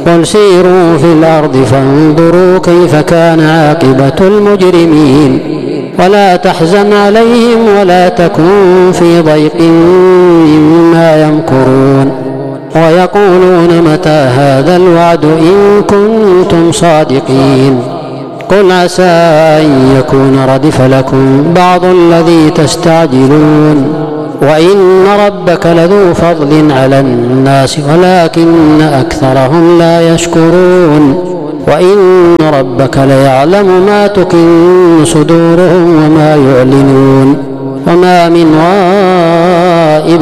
قل سيروا في الأرض فانظروا كيف كان عاقبة المجرمين ولا تحزن عليهم ولا تكن في ضيق مما يمكرون ويقولون متى هذا الوعد إن كنتم صادقين قل عسى أن يكون ردف لكم بعض الذي تستعجلون وإن ربك لذو فضل على الناس ولكن أكثرهم لا يشكرون وإن ربك ليعلم ما تكن صدورهم وما يعلنون وما من